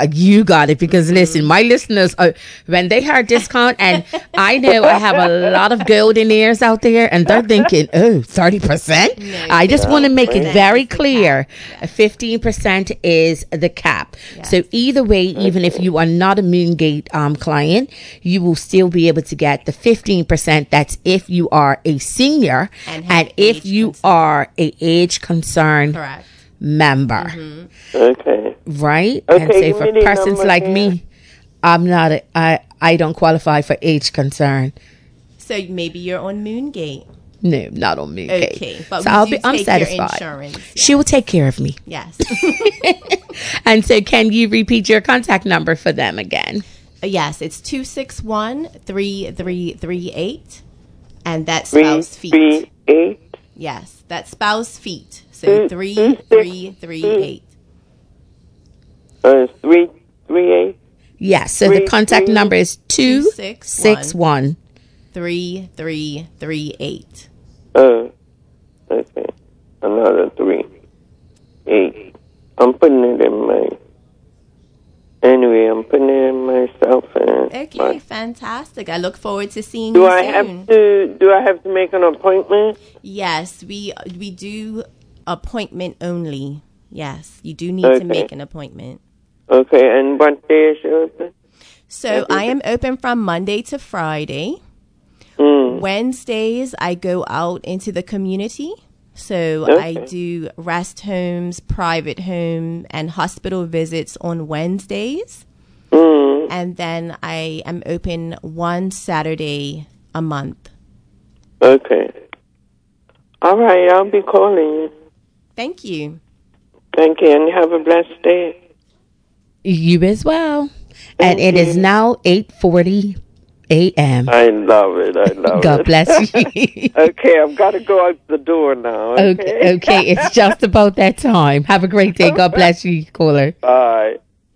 You got it. Because listen, my listeners, when they heard discount, and I know I have a lot of goldenaires out there, and they're thinking, 30%? No, I just want to make it very clear. 15% is the cap. Yes. So either way, even if you are not a Moongate client, you will still be able to get the 15%. That's if you are a senior and if you are a age concerned member. Okay. Right? Okay, and say for persons like me, I'm not I don't qualify for age concern. So maybe you're on Moongate. No, not on Moongate. Okay, but so I'm satisfied. Yes. She will take care of me. Yes. And so can you repeat your contact number for them again? Yes, it's 261-3338. And that's spouse feet. 338? Yes, that's spouse feet. So 3338. 338? Yes, so the contact number is 261 3338. Okay. Another 38. I'm putting it in my... Anyway, I'm putting it in myself. Okay, fantastic. I look forward to seeing you soon. Do I have to make an appointment? Yes, we do appointment only. Yes, you do need to make an appointment. Okay, and what day is you open? So I am open from Monday to Friday. Wednesdays, I go out into the community. So I do rest homes, private home, and hospital visits on Wednesdays. And then I am open one Saturday a month. Okay. All right, I'll be calling you. Thank you. Thank you, and have a blessed day. You as well. And it is now 8:40 a.m. I love it. God bless you. Okay, I've got to go out the door now. Okay, it's just about that time. Have a great day. God bless you, caller. Bye.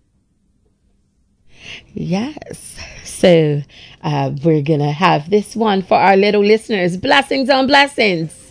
Yes. So we're going to have this one for our little listeners. Blessings on blessings.